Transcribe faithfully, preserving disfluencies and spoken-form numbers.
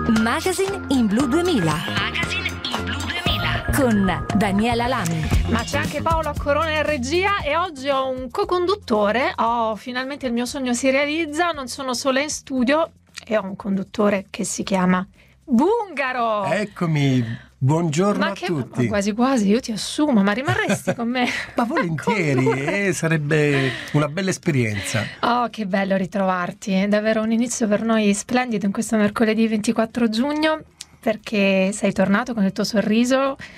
Magazine in Blu duemila. Magazine in Blu duemila con Daniela Lami. Ma c'è anche Paolo Corona in regia e oggi ho un co-conduttore. Oh, finalmente il mio sogno si realizza, non sono sola in studio e ho un conduttore che si chiama Bungaro. Eccomi. Buongiorno ma a che, tutti. Ma quasi quasi, io ti assumo, ma rimarresti con me? Ma volentieri, eh, sarebbe una bella esperienza. Oh, che bello ritrovarti, è davvero un inizio per noi splendido in questo mercoledì ventiquattro giugno, perché sei tornato con il tuo sorriso,